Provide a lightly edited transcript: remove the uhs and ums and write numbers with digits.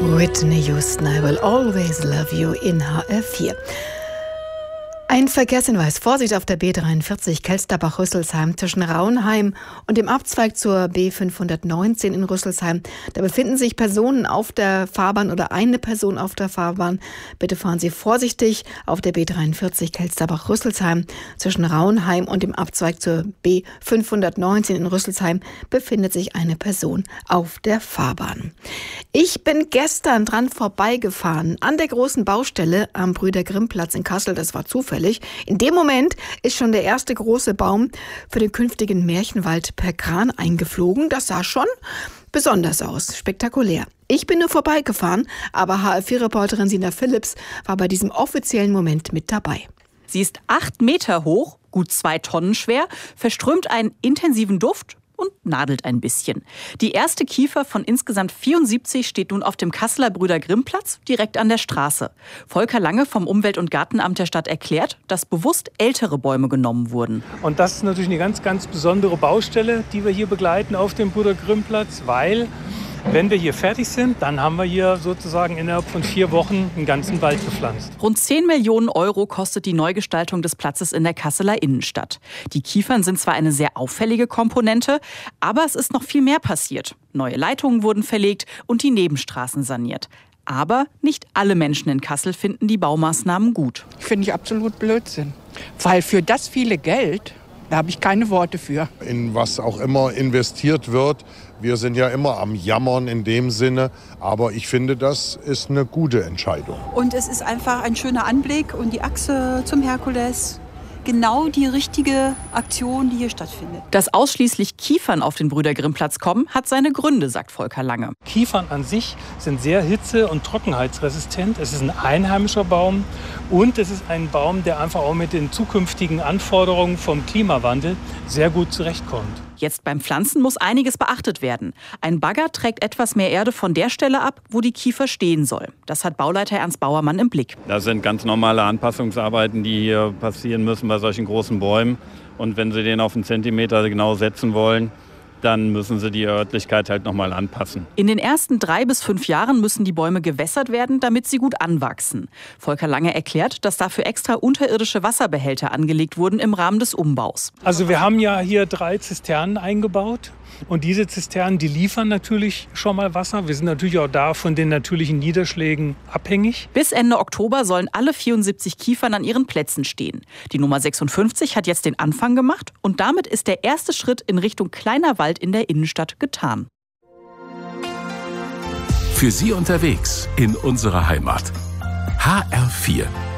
Whitney Houston, I Will Always Love You in HR4. Ein Verkehrshinweis. Vorsicht auf der B43 Kelsterbach-Rüsselsheim zwischen Rauenheim und dem Abzweig zur B519 in Rüsselsheim. Da befinden sich Personen auf der Fahrbahn oder eine Person auf der Fahrbahn. Bitte fahren Sie vorsichtig. Auf der B43 Kelsterbach-Rüsselsheim zwischen Rauenheim und dem Abzweig zur B519 in Rüsselsheim befindet sich eine Person auf der Fahrbahn. Ich bin gestern dran vorbeigefahren an der großen Baustelle am Brüder-Grimm-Platz in Kassel. Das war zufällig. In dem Moment ist schon der erste große Baum für den künftigen Märchenwald per Kran eingeflogen. Das sah schon besonders aus, spektakulär. Ich bin nur vorbeigefahren, aber HR4-Reporterin Sina Phillips war bei diesem offiziellen Moment mit dabei. Sie ist 8 Meter hoch, gut 2 Tonnen schwer, verströmt einen intensiven Duft und nadelt ein bisschen. Die erste Kiefer von insgesamt 74 steht nun auf dem Kasseler Brüder-Grimm-Platz direkt an der Straße. Volker Lange vom Umwelt- und Gartenamt der Stadt erklärt, dass bewusst ältere Bäume genommen wurden. Und das ist natürlich eine ganz, ganz besondere Baustelle, die wir hier begleiten auf dem Brüder-Grimm-Platz, weil wenn wir hier fertig sind, dann haben wir hier sozusagen innerhalb von 4 Wochen einen ganzen Wald gepflanzt. Rund 10 Millionen Euro kostet die Neugestaltung des Platzes in der Kasseler Innenstadt. Die Kiefern sind zwar eine sehr auffällige Komponente, aber es ist noch viel mehr passiert. Neue Leitungen wurden verlegt und die Nebenstraßen saniert. Aber nicht alle Menschen in Kassel finden die Baumaßnahmen gut. Finde ich absolut Blödsinn. Weil für das viele Geld, da habe ich keine Worte für. In was auch immer investiert wird. Wir sind ja immer am Jammern in dem Sinne. Aber ich finde, das ist eine gute Entscheidung. Und es ist einfach ein schöner Anblick und die Achse zum Herkules. Genau die richtige Aktion, die hier stattfindet. Dass ausschließlich Kiefern auf den Brüder-Grimm-Platz kommen, hat seine Gründe, sagt Volker Lange. Kiefern an sich sind sehr hitze- und trockenheitsresistent. Es ist ein einheimischer Baum und es ist ein Baum, der einfach auch mit den zukünftigen Anforderungen vom Klimawandel sehr gut zurechtkommt. Jetzt beim Pflanzen muss einiges beachtet werden. Ein Bagger trägt etwas mehr Erde von der Stelle ab, wo die Kiefer stehen soll. Das hat Bauleiter Ernst Bauermann im Blick. Das sind ganz normale Anpassungsarbeiten, die hier passieren müssen bei solchen großen Bäumen. Und wenn Sie den auf einen Zentimeter genau setzen wollen, dann müssen Sie die Örtlichkeit halt nochmal anpassen. In den ersten 3 bis 5 Jahren müssen die Bäume gewässert werden, damit sie gut anwachsen. Volker Lange erklärt, dass dafür extra unterirdische Wasserbehälter angelegt wurden im Rahmen des Umbaus. Also wir haben ja hier 3 Zisternen eingebaut. Und diese Zisternen, die liefern natürlich schon mal Wasser. Wir sind natürlich auch da von den natürlichen Niederschlägen abhängig. Bis Ende Oktober sollen alle 74 Kiefern an ihren Plätzen stehen. Die Nummer 56 hat jetzt den Anfang gemacht und damit ist der erste Schritt in Richtung kleiner Wald in der Innenstadt getan. Für Sie unterwegs in unserer Heimat. HR4